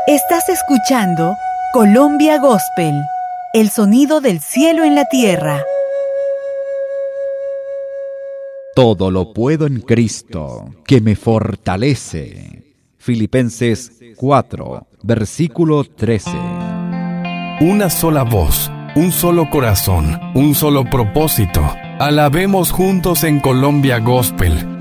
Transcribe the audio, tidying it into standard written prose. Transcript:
Estás escuchando Colombia Gospel, el sonido del cielo en la tierra. Todo lo puedo en Cristo, que me fortalece. Filipenses 4, versículo 13. Una sola voz, un solo corazón, un solo propósito. Alabemos juntos en Colombia Gospel.